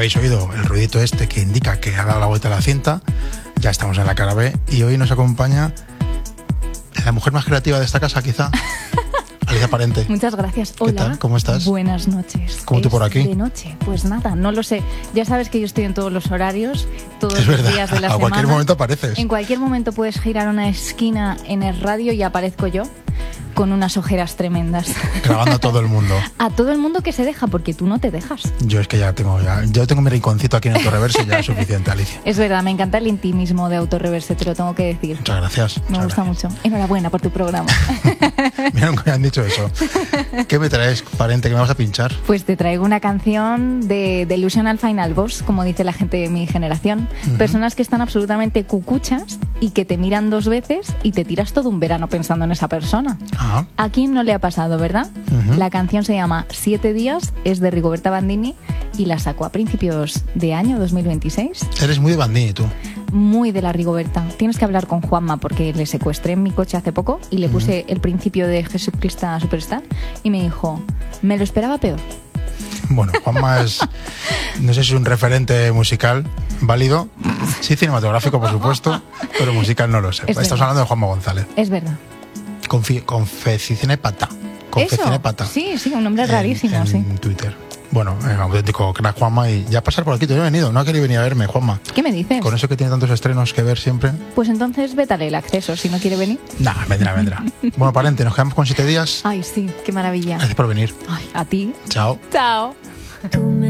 habéis oído el ruidito este que indica que ha dado la vuelta a la cinta, ya estamos en la cara B y hoy nos acompaña la mujer más creativa de esta casa, quizá. Alicia Parente. Muchas gracias. Hola. ¿Qué tal? ¿Cómo estás? Buenas noches. ¿Cómo tú por aquí? De noche. Pues nada, no lo sé. Ya sabes que yo estoy en todos los horarios, todos es los verdad. días de la A semana. cualquier momento apareces. En cualquier momento puedes girar una esquina en el radio y aparezco yo con unas ojeras tremendas. Grabando a todo el mundo. A todo el mundo que se deja, porque tú no te dejas. Yo es que yo tengo mi rinconcito aquí en Autorreverse y ya es suficiente, Alicia. Es verdad, me encanta el intimismo de Autorreverse, te lo tengo que decir. Muchas gracias. Me gusta mucho. Enhorabuena por tu programa. Mira, nunca me han dicho eso. ¿Qué me traes, Parente, que me vas a pinchar? Pues te traigo una canción de Delusional Final Boss, como dice la gente de mi generación. Personas que están absolutamente cucuchas y que te miran dos veces y te tiras todo un verano pensando en esa persona. Ah. ¿A quién no le ha pasado, verdad? La canción se llama 7 días, es de Rigoberta Bandini y la sacó a principios de año 2026. Eres muy de Bandini, tú. Muy de la Rigoberta. Tienes que hablar con Juanma porque le secuestré en mi coche hace poco y le puse el principio de Jesucristo Superstar y me dijo, me lo esperaba peor. Bueno, Juanma es, no sé si es un referente musical válido, sí cinematográfico por supuesto, pero musical no lo sé. Estamos hablando de Juanma González. Es verdad. Confeccione Pata. Confeccione Pata. Sí, un nombre rarísimo, en sí. Twitter. Bueno, auténtico crack Juanma y ya pasar por aquí, te he venido, no ha querido venir a verme, Juanma. ¿Qué me dices? Con eso que tiene tantos estrenos que ver siempre. Pues entonces vétale el acceso, si no quiere venir. Nah, vendrá. Bueno, Parente, nos quedamos con 7 días. Ay, sí, qué maravilla. Gracias por venir. Ay, a ti. Chao. Chao.